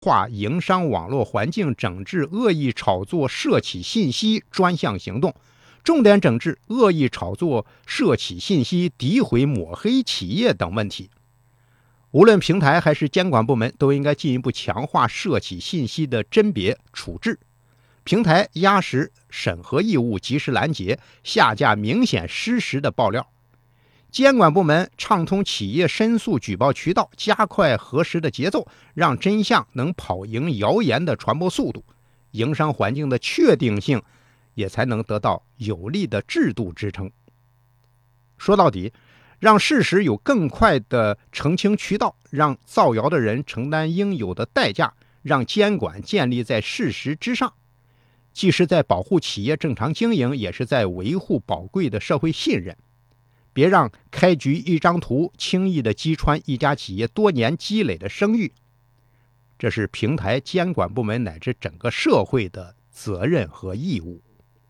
化营商网络环境整治恶意炒作涉企信息专项行动，重点整治恶意炒作涉企信息、诋毁抹黑企业等问题。无论平台还是监管部门都应该进一步强化涉企信息的甄别处置，平台压实审核义务，及时拦截下架明显失实的爆料，监管部门畅通企业申诉举报渠道，加快核实的节奏，让真相能跑赢谣言的传播速度，营商环境的确定性也才能得到有力的制度支撑。说到底，让事实有更快的澄清渠道，让造谣的人承担应有的代价，让监管建立在事实之上，既是在保护企业正常经营，也是在维护宝贵的社会信任。别让开局一张图轻易地击穿一家企业多年积累的声誉，这是平台监管部门乃至整个社会的责任和义务。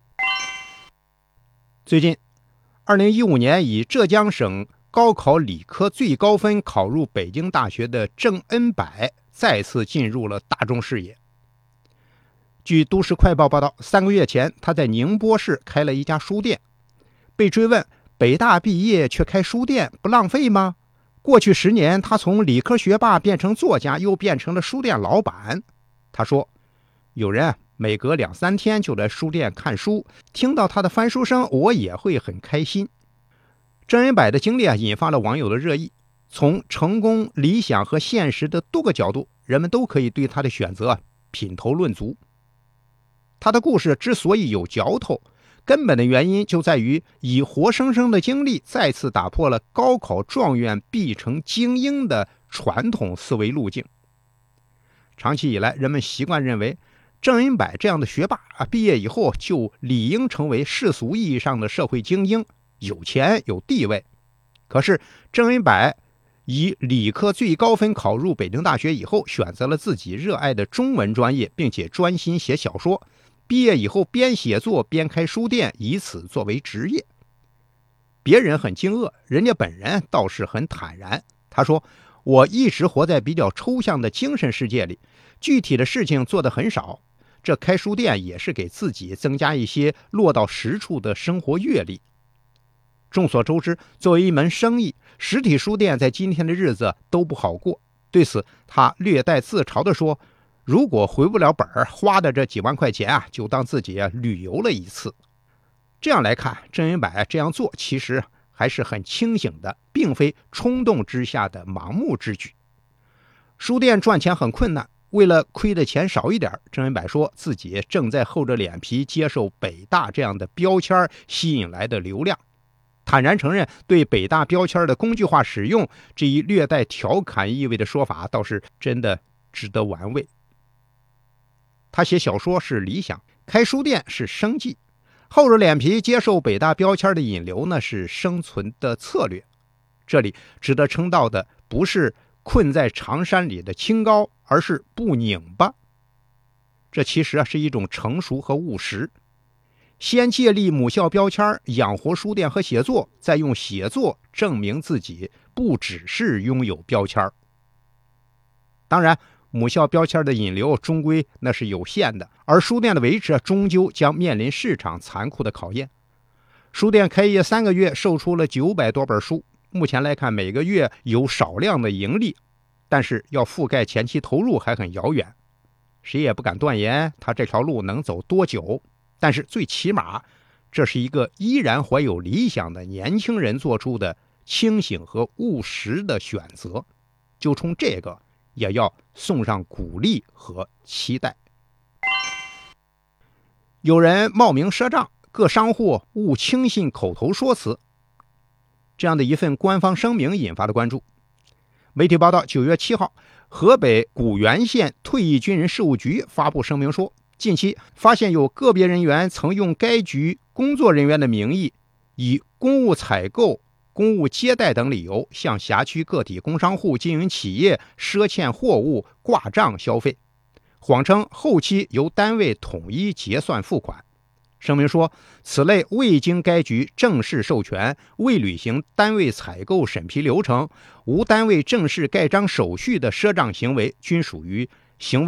最近2015年以浙江省高考理科最高分考入北京大学的郑恩柏再次进入了大众视野。据都市快报报道，3个月前他在宁波市开了一家书店，被追问北大毕业却开书店不浪费吗？过去10年，他从理科学霸变成作家，又变成了书店老板。他说，有人每隔2-3天就来书店看书，听到他的翻书声，我也会很开心。郑恩柏的经历引发了网友的热议，从成功、理想和现实的多个角度，人们都可以对他的选择品头论足。他的故事之所以有嚼头，根本的原因就在于以活生生的经历再次打破了高考状元必成精英的传统思维路径。长期以来，人们习惯认为郑恩柏这样的学霸毕业以后就理应成为世俗意义上的社会精英，有钱有地位。可是郑恩柏以理科最高分考入北京大学以后，选择了自己热爱的中文专业，并且专心写小说。毕业以后边写作边开书店，以此作为职业。别人很惊愕，人家本人倒是很坦然。他说，我一直活在比较抽象的精神世界里，具体的事情做得很少，这开书店也是给自己增加一些落到实处的生活阅历。众所周知，作为一门生意，实体书店在今天的日子都不好过。对此，他略带自嘲地说，如果回不了本，花的这几万块钱就当自己旅游了一次。这样来看，郑恩柏这样做其实还是很清醒的，并非冲动之下的盲目之举。书店赚钱很困难，为了亏的钱少一点，郑恩柏说自己正在厚着脸皮接受北大这样的标签吸引来的流量，坦然承认对北大标签的工具化使用，这一略带调侃意味的说法倒是真的值得玩味。他写小说是理想，开书店是生计，厚着脸皮接受北大标签的引流呢，是生存的策略。这里值得称道的不是困在长山里的清高，而是不拧巴。这其实是一种成熟和务实。先借力母校标签养活书店和写作，再用写作证明自己不只是拥有标签。当然，母校标签的引流终归那是有限的，而书店的维持终究将面临市场残酷的考验。书店开业3个月售出了900多本书，目前来看每个月有少量的盈利，但是要覆盖前期投入还很遥远。谁也不敢断言他这条路能走多久，但是最起码这是一个依然怀有理想的年轻人做出的清醒和务实的选择，就冲这个也要送上鼓励和期待。有人冒名赊账，各商户勿轻信口头说辞，这样的一份官方声明引发了关注。媒体报道，9月7号，河北古原县退役军人事务局发布声明说，近期发现有个别人员曾用该局工作人员的名义，以公务采购、公务接待等理由，向辖区个体工商户、经营企业赊欠货物、挂账消费，谎称后期由单位统一结算付款。声明说，此类未经该局正式授权、未履行单位采购审批流程、无单位正式盖章手续的赊账行为，均属于行为